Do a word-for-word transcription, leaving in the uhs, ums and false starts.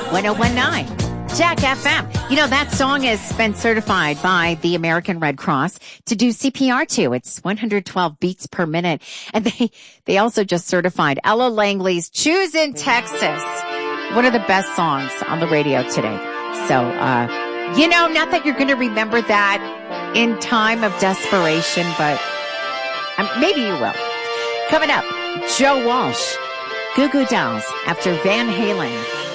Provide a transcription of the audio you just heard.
one oh one point nine. Jack F M. You know, that song has been certified by the American Red Cross to do C P R to. It's one hundred twelve beats per minute. And they, they also just certified Ella Langley's Choosing Texas. One of the best songs on the radio today. So, uh, you know, not that you're going to remember that in time of desperation, but um, maybe you will. Coming up, Joe Walsh, Goo Goo Dolls after Van Halen.